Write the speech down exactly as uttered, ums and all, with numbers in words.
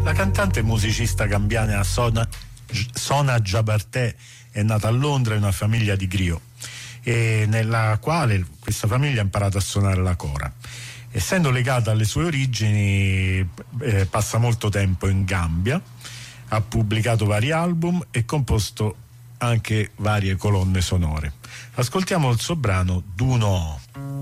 La cantante e musicista gambiana Sona, Sona Jabarteh è nata a Londra in una famiglia di griot, e nella quale questa famiglia ha imparato a suonare la cora. Essendo legata alle sue origini, eh, passa molto tempo in Gambia, ha pubblicato vari album e composto anche varie colonne sonore. Ascoltiamo il suo brano Duno.